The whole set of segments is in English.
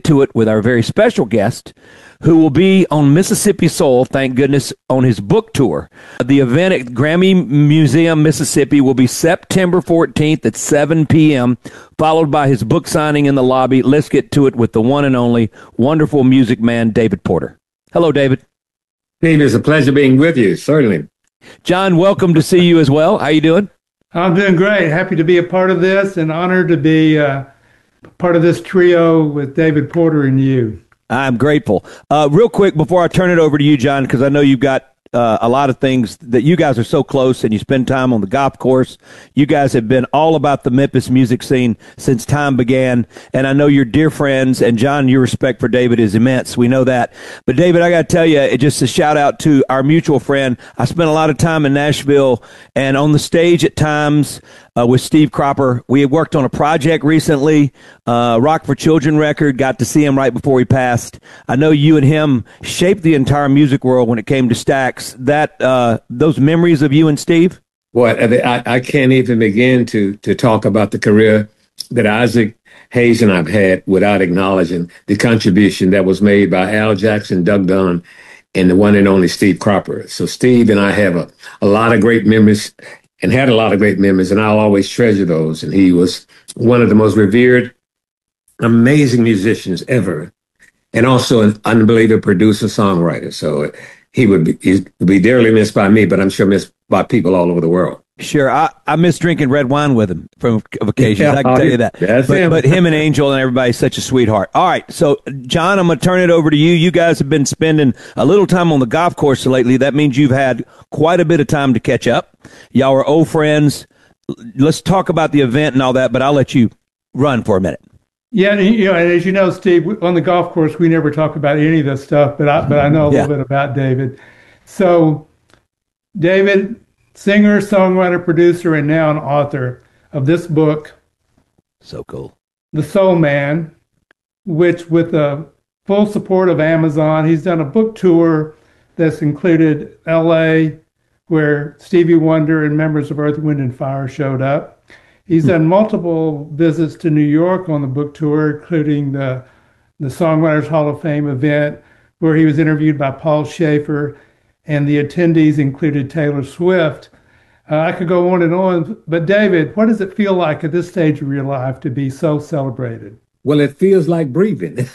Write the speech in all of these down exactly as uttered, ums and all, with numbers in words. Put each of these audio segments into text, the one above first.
get to it with our very special guest, who will be on Mississippi soil, thank goodness, on his book tour. The event at Grammy Museum, Mississippi, will be September fourteenth at seven p.m., followed by his book signing in the lobby. Let's get to it with the one and only wonderful music man, David Porter. Hello, David. Steve, it's a pleasure being with you, certainly. John, welcome to see you as well. How you doing? I'm doing great. Happy to be a part of this and honored to be uh, part of this trio with David Porter and you. I'm grateful. Uh, real quick, before I turn it over to you, John, because I know you've got uh, a lot of things that you guys are so close and you spend time on the golf course. You guys have been all about the Memphis music scene since time began. And I know you're dear friends. And John, your respect for David is immense. We know that. But David, I got to tell you, it just a shout out to our mutual friend. I spent a lot of time in Nashville and on the stage at times uh, with Steve Cropper. We had worked on a project recently, uh, Rock for Children record. Got to see him right before he passed. I know you and him shaped the entire music world when it came to Stax. That uh, those memories of you and Steve? Boy, I, I can't even begin to to talk about the career that Isaac Hayes and I've had without acknowledging the contribution that was made by Al Jackson, Doug Dunn, and the one and only Steve Cropper. So Steve and I have a, a lot of great memories and had a lot of great memories, and I'll always treasure those. And he was one of the most revered, amazing musicians ever, and also an unbelievable producer, songwriter. So he would be, he would be dearly missed by me, but I'm sure missed by people all over the world. Sure. I, I miss drinking red wine with him from occasions. Yeah, I can tell you that. That's but, him. but him and Angel and everybody's such a sweetheart. All right. So, John, I'm going to turn it over to you. You guys have been spending a little time on the golf course lately. That means you've had quite a bit of time to catch up. Y'all are old friends. Let's talk about the event and all that, but I'll let you run for a minute. Yeah, you know, and as you know, Steve, on the golf course, we never talk about any of this stuff, but I, but I know a yeah. little bit about David. So, David, singer, songwriter, producer, and now an author of this book. So cool. The Soul Man, which with the full support of Amazon, he's done a book tour that's included L A, where Stevie Wonder and members of Earth, Wind, and Fire showed up. He's done multiple visits to New York on the book tour, including the, the Songwriters Hall of Fame event, where he was interviewed by Paul Schaefer, and the attendees included Taylor Swift. Uh, I could go on and on, but David, what does it feel like at this stage of your life to be so celebrated? Well, it feels like breathing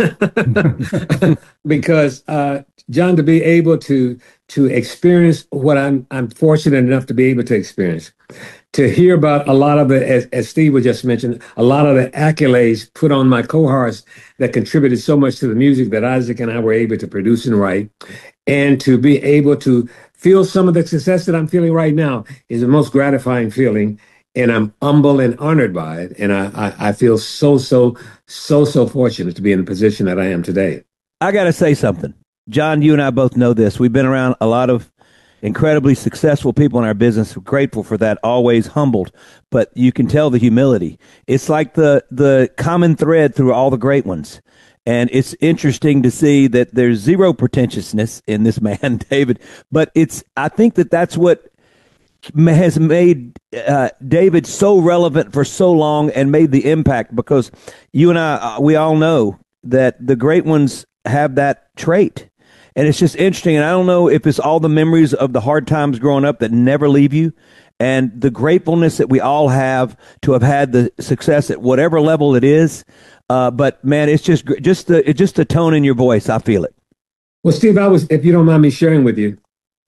because, uh, John, to be able to to experience what I'm I'm fortunate enough to be able to experience, to hear about a lot of the, as, as Steve was just mentioned, a lot of the accolades put on my cohorts that contributed so much to the music that Isaac and I were able to produce and write, and to be able to feel some of the success that I'm feeling right now is the most gratifying feeling. And I'm humble and honored by it. And I, I, I feel so, so, so, so fortunate to be in the position that I am today. I got to say something. John, you and I both know this. We've been around a lot of incredibly successful people in our business. We're grateful for that, always humbled. But you can tell the humility. It's like the, the common thread through all the great ones. And it's interesting to see that there's zero pretentiousness in this man, David. But it's, I think that that's what has made uh, David so relevant for so long and made the impact, because you and I, uh, we all know that the great ones have that trait. And it's just interesting. And I don't know if it's all the memories of the hard times growing up that never leave you, and the gratefulness that we all have to have had the success at whatever level it is. Uh, but man, it's just, just the, it's just the tone in your voice. I feel it. Well, Steve, I was, if you don't mind me sharing with you,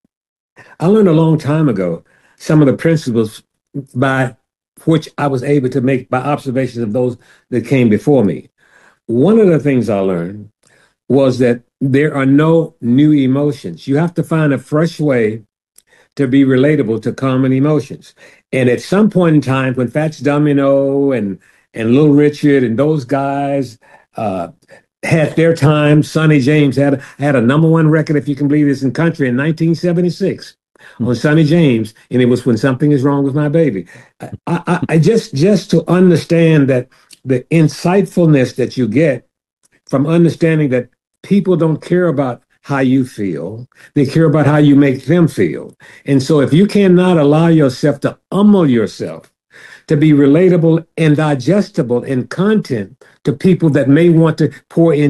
I learned a long time ago some of the principles by which I was able to make by observations of those that came before me. One of the things I learned was that there are no new emotions. You have to find a fresh way to be relatable to common emotions. And at some point in time, when Fats Domino and, and Little Richard and those guys uh, had their time, Sonny James had, had a number one record, if you can believe this, in country in nineteen seventy-six. On Sonny James, and it was When Something Is Wrong With My Baby. I, I, I just just to understand that the insightfulness that you get from understanding that people don't care about how you feel, they care about how you make them feel. And so if you cannot allow yourself to humble yourself, to be relatable and digestible in content to people that may want to pour in